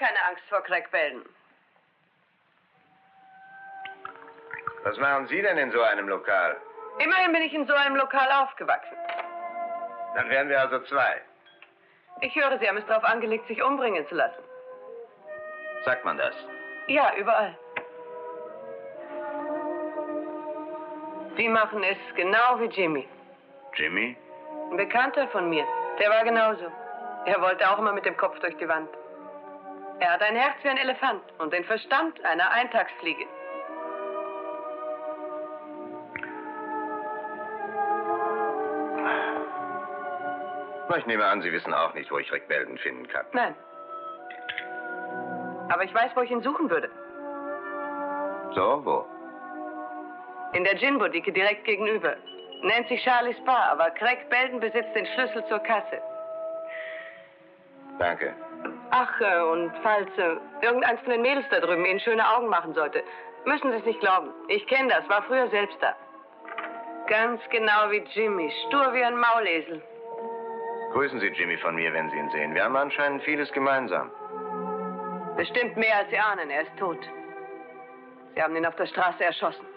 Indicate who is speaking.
Speaker 1: keine Angst vor Craig Belden.
Speaker 2: Was machen Sie denn in so einem Lokal?
Speaker 1: Immerhin bin ich in so einem Lokal aufgewachsen.
Speaker 2: Dann wären wir also zwei.
Speaker 1: Ich höre, Sie haben es darauf angelegt, sich umbringen zu lassen.
Speaker 2: Sagt man das?
Speaker 1: Ja, überall. Sie machen es genau wie Jimmy.
Speaker 2: Jimmy?
Speaker 1: Ein Bekannter von mir. Der war genauso. Er wollte auch immer mit dem Kopf durch die Wand. Er hat ein Herz wie ein Elefant und den Verstand einer Eintagsfliege.
Speaker 2: Ich nehme an, Sie wissen auch nicht, wo ich Rick Belden finden kann.
Speaker 1: Nein. Aber ich weiß, wo ich ihn suchen würde.
Speaker 2: So, wo?
Speaker 1: In der Gin-Boutique direkt gegenüber. Nennt sich Charlie's Bar, aber Craig Belden besitzt den Schlüssel zur Kasse.
Speaker 2: Danke.
Speaker 1: Ach, und falls irgendeins von den Mädels da drüben Ihnen schöne Augen machen sollte, müssen Sie es nicht glauben. Ich kenne das, war früher selbst da. Ganz genau wie Jimmy, stur wie ein Maulesel.
Speaker 2: Grüßen Sie Jimmy von mir, wenn Sie ihn sehen. Wir haben anscheinend vieles gemeinsam.
Speaker 1: Bestimmt mehr, als Sie ahnen. Er ist tot. Sie haben ihn auf der Straße erschossen.